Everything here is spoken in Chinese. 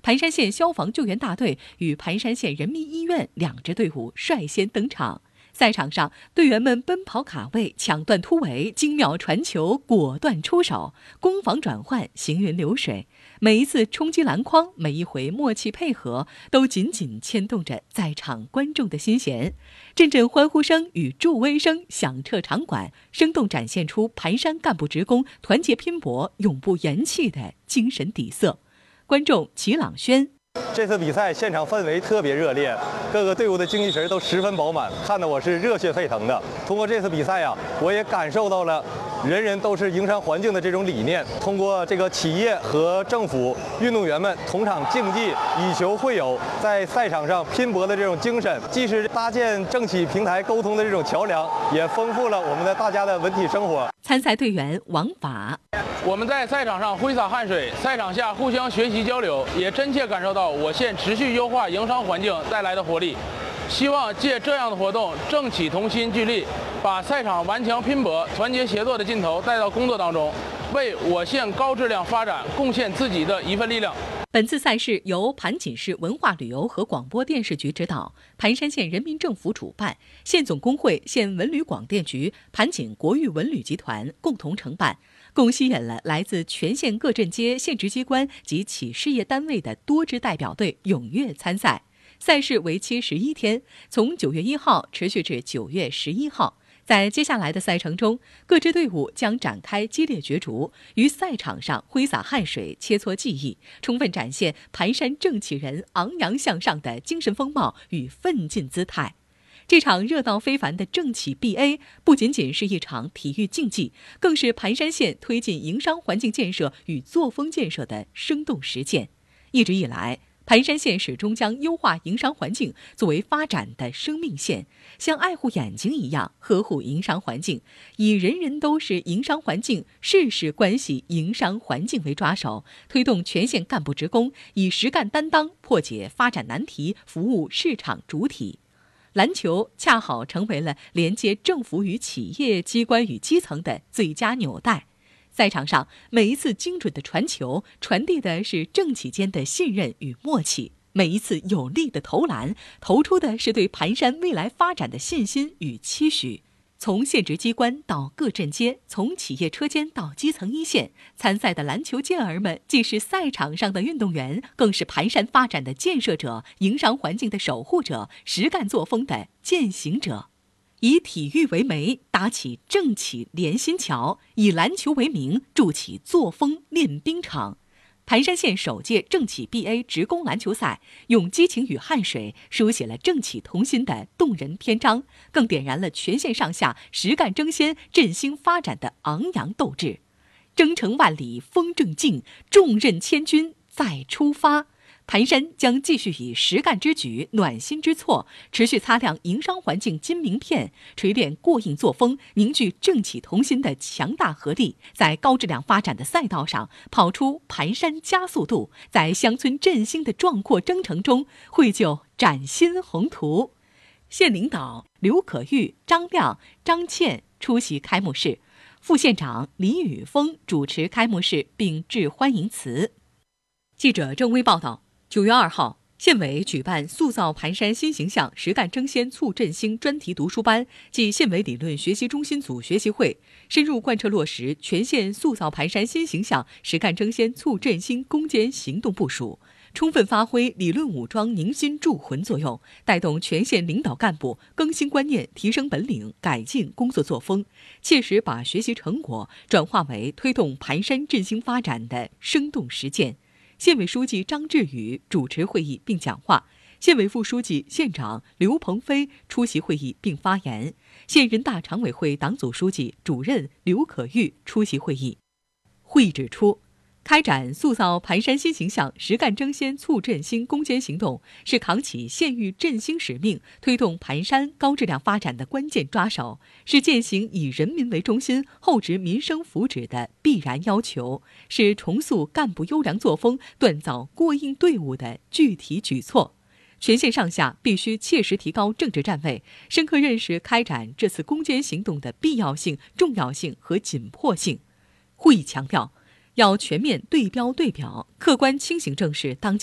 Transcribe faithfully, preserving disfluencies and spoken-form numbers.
盘山县消防救援大队与盘山县人民医院两支队伍率先登场。赛场上，队员们奔跑卡位、抢断突围、精妙传球、果断出手，攻防转换行云流水。每一次冲击篮筐，每一回默契配合，都紧紧牵动着在场观众的心弦。阵阵欢呼声与助威声响彻场馆，生动展现出盘山干部职工团结拼搏、永不言弃的精神底色。观众齐朗轩。 这次比赛现场氛围特别热烈，各个队伍的精气神都十分饱满，看得我是热血沸腾的。通过这次比赛呀、啊，我也感受到了人人都是营商环境的这种理念。通过这个企业和政府、运动员们同场竞技，以球会友，在赛场上拼搏的这种精神，既是搭建政企平台沟通的这种桥梁，也丰富了我们的大家的文体生活。 参赛队员王法。 我们在赛场上挥洒汗水，赛场下互相学习交流，也真切感受到我县持续优化营商环境带来的活力。希望借这样的活动，政企同心聚力，把赛场顽强拼搏、团结协作的劲头带到工作当中，为我县高质量发展贡献自己的一份力量。 本次赛事由盘锦市文化旅游和广播电视局指导，盘山县人民政府主办，县总工会、县文旅广电局、盘锦国域文旅集团共同承办，共吸引了来自全县各镇街、县直机关及企事业单位的多支代表队踊跃参赛。赛事为期十一天，从九月一号持续至九月十一号。在接下来的赛程中，各支队伍将展开激烈角逐，于赛场上挥洒汗水、切磋技艺，充分展现盘山正气人昂扬向上的精神风貌与奋进姿态。这场热闹非凡的政企 B A 不仅仅是一场体育竞技，更是盘山县推进营商环境建设与作风建设的生动实践。一直以来，盘山县始终将优化营商环境作为发展的生命线，像爱护眼睛一样呵护营商环境，以人人都是营商环境、事事关系营商环境为抓手，推动全县干部职工以实干担当破解发展难题，服务市场主体。篮球恰好成为了连接政府与企业、机关与基层的最佳纽带。赛场上，每一次精准的传球，传递的是政企间的信任与默契；每一次有力的投篮，投出的是对盘山未来发展的信心与期许。从县直机关到各镇街，从企业车间到基层一线，参赛的篮球健儿们既是赛场上的运动员，更是盘山发展的建设者、营商环境的守护者、实干作风的践行者。以体育为媒，搭起政企联心桥；以篮球为名，筑起作风练兵场。盘山县首届政企 B A 职工篮球赛，用激情与汗水书写了政企同心的动人篇章，更点燃了全县上下实干争先、振兴发展的昂扬斗志。征程万里风正劲，重任千钧再出发。盘山将继续以实干之举、暖心之措，持续擦亮营商环境金名片，锤炼过硬作风，凝聚政企同心的强大合力，在高质量发展的赛道上跑出盘山加速度，在乡村振兴的壮阔征程中绘就崭新宏图。县领导刘可玉、张亮、张倩出席开幕式，副县长李宇峰主持开幕式并致欢迎词。记者郑薇报道。九月二号，县委举办塑造盘山新形象实干争先促振兴专题读书班暨县委理论学习中心组学习会，深入贯彻落实全县塑造盘山新形象实干争先促振兴攻坚行动部署，充分发挥理论武装凝心铸魂作用，带动全县领导干部更新观念、提升本领、改进工作作风，切实把学习成果转化为推动盘山振兴发展的生动实践。县委书记张志宇主持会议并讲话，县委副书记、县长刘鹏飞出席会议并发言，县人大常委会党组书记、主任刘可玉出席会议。会议指出，开展塑造盘山新形象实干争先促振兴攻坚行动，是扛起县域振兴使命、推动盘山高质量发展的关键抓手，是践行以人民为中心、厚植民生福祉的必然要求，是重塑干部优良作风、锻造过硬队伍的具体举措。全县上下必须切实提高政治站位，深刻认识开展这次攻坚行动的必要性、重要性和紧迫性。会议强调，要全面对标对表，客观清醒正视当前